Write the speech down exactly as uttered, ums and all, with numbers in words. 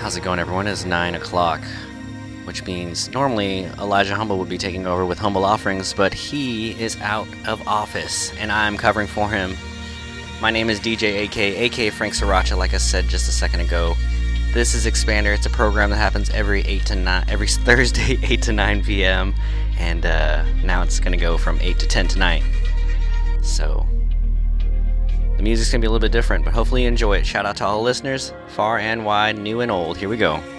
How's it going, everyone? It's nine o'clock, which means normally Elijah Humble would be taking over with Humble Offerings, but he is out of office, and I'm covering for him. My name is D J A K, A K Frank Sriracha, like I said just a second ago. This is Expander. It's a program that happens every eight to nine, every Thursday, eight to nine p.m., and uh, now it's going to go from eight to ten tonight. So the music's going to be a little bit different, but hopefully you enjoy it. Shout out to all the listeners, far and wide, new and old. Here we go.